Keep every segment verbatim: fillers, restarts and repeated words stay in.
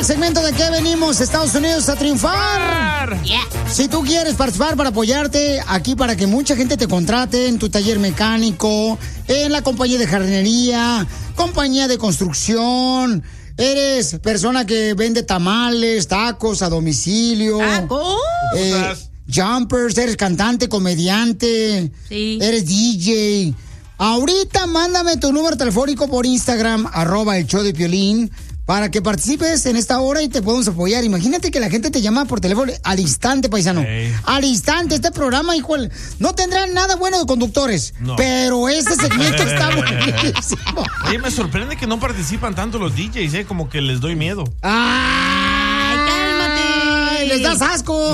el segmento de que venimos, Estados Unidos, a triunfar. Yeah. Si tú quieres participar para apoyarte aquí, para que mucha gente te contrate en tu taller mecánico, en la compañía de jardinería, compañía de construcción, eres persona que vende tamales, tacos a domicilio. ¿Tacos? Eh, jumpers, eres cantante, comediante, sí. Eres D J. Ahorita mándame tu número telefónico por Instagram, arroba el show de Piolín, para que participes en esta hora y te podemos apoyar. Imagínate que la gente te llama por teléfono al instante, paisano. Hey. Al instante, este programa, hijo, no tendrá nada bueno de conductores, no. Pero este segmento está buenísimo. Oye, me sorprende que no participan tanto los D Js, ¿eh? Como que les doy miedo. ¡Ay, cálmate! ¡Les das asco!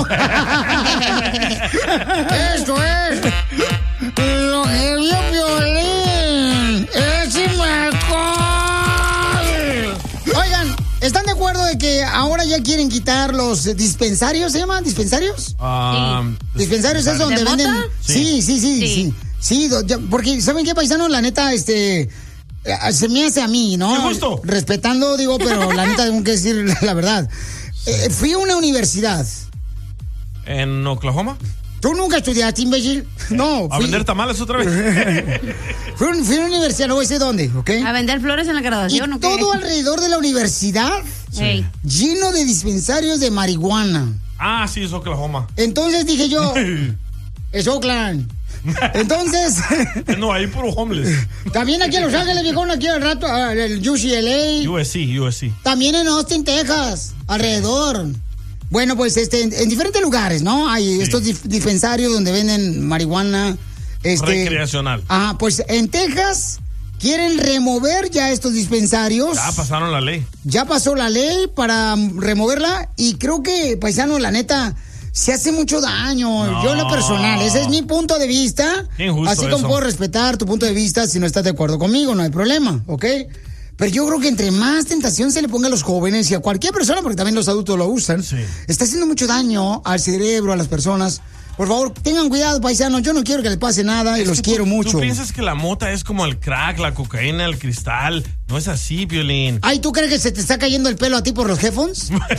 ¡Esto es lo que vio Piolín! ¡Échame alcohol! Oigan, ¿están de acuerdo de que ahora ya quieren quitar los dispensarios? ¿Se llaman dispensarios? Um, sí. ¿Dispensarios es donde venden? Sí, sí, sí, sí. Sí, sí do, ya, porque, ¿saben qué, paisano? La neta, este... se me hace a mí, ¿no? ¡Qué gusto! Respetando, digo, pero la neta tengo que decir la verdad. Eh, fui a una universidad. ¿En Oklahoma? ¿Tú nunca estudiaste, imbécil? No. ¿A fui... vender tamales otra vez? fui, fui a una universidad, no voy a decir dónde, ¿ok? ¿A vender flores en la graduación y o qué? todo alrededor de la universidad, sí. Lleno de dispensarios de marihuana. Ah, sí, es Oklahoma. Entonces dije yo, es Oakland. Entonces... no, ahí puro homeless. También aquí en Los Ángeles, viejón, aquí al rato, el U C L A. U S C, U S C. También en Austin, Texas, alrededor. Bueno, pues este, en, en diferentes lugares, ¿no? Hay sí. estos dif- dispensarios donde venden marihuana. Este, recreacional. Ah, pues en Texas quieren remover ya estos dispensarios. Ya pasaron la ley. Ya pasó la ley para removerla y creo que, paisano, la neta... se hace mucho daño, no. Yo en lo personal, ese es mi punto de vista. Injusto así como eso. Puedo respetar tu punto de vista si no estás de acuerdo conmigo, no hay problema, ¿ok? Pero yo creo que entre más tentación se le ponga a los jóvenes y a cualquier persona, porque también los adultos lo usan, sí. Está haciendo mucho daño al cerebro, a las personas. Por favor, tengan cuidado, paisanos. Yo no quiero que les pase nada y es los quiero tú, mucho. ¿Tú piensas que la mota es como el crack, la cocaína, el cristal? No es así, Piolín. Ay, ¿tú crees que se te está cayendo el pelo a ti por los headphones? No.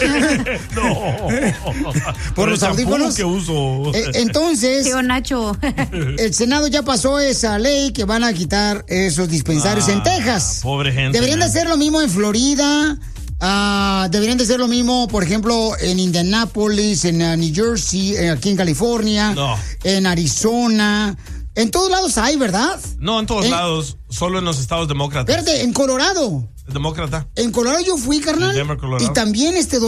¿Por, por los audífonos que uso. Eh, entonces, Tío Nacho. El Senado ya pasó esa ley que van a quitar esos dispensarios ah, en Texas. Pobre gente. Deberían man. de hacer lo mismo en Florida. Uh, deberían de ser lo mismo, por ejemplo, en Indianapolis, en uh, New Jersey, eh, aquí en California, no. en Arizona. En todos lados hay, ¿verdad? No, en todos en... lados, solo en los estados demócratas. Espérate, en Colorado. Demócrata. En Colorado yo fui, carnal. Denver, Colorado. Y también este